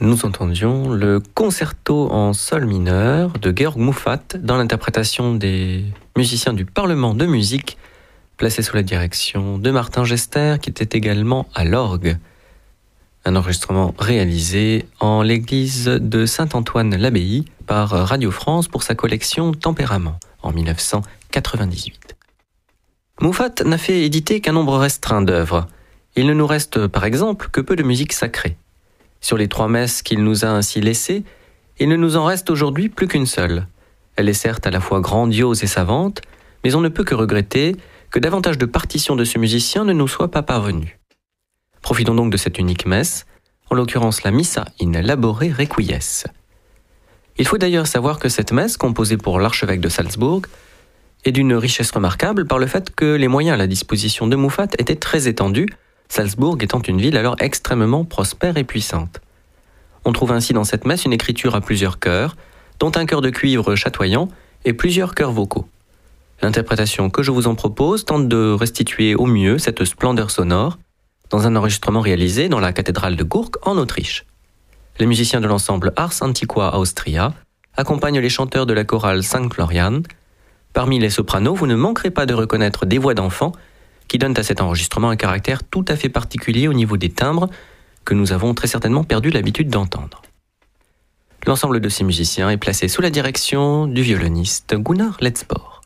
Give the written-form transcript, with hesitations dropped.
Nous entendions le concerto en sol mineur de Georg Muffat dans l'interprétation des musiciens du Parlement de musique, placé sous la direction de Martin Gester, qui était également à l'orgue. Un enregistrement réalisé en l'église de Saint-Antoine-l'Abbaye par Radio France pour sa collection Tempérament en 1998. Muffat n'a fait éditer qu'un nombre restreint d'œuvres. Il ne nous reste par exemple que peu de musique sacrée. Sur les 3 messes qu'il nous a ainsi laissées, il ne nous en reste aujourd'hui plus qu'une seule. Elle est certes à la fois grandiose et savante, mais on ne peut que regretter que davantage de partitions de ce musicien ne nous soient pas parvenues. Profitons donc de cette unique messe, en l'occurrence la Missa in Labore Requies. Il faut d'ailleurs savoir que cette messe, composée pour l'archevêque de Salzbourg, est d'une richesse remarquable par le fait que les moyens à la disposition de Muffat étaient très étendus, Salzbourg étant une ville alors extrêmement prospère et puissante. On trouve ainsi dans cette messe une écriture à plusieurs chœurs, dont un chœur de cuivre chatoyant et plusieurs chœurs vocaux. L'interprétation que je vous en propose tente de restituer au mieux cette splendeur sonore dans un enregistrement réalisé dans la cathédrale de Gurk en Autriche. Les musiciens de l'ensemble Ars Antiqua Austria accompagnent les chanteurs de la chorale St. Florian. Parmi les sopranos, vous ne manquerez pas de reconnaître des voix d'enfants qui donnent à cet enregistrement un caractère tout à fait particulier au niveau des timbres que nous avons très certainement perdu l'habitude d'entendre. L'ensemble de ces musiciens est placé sous la direction du violoniste Gunnar Letzbohr.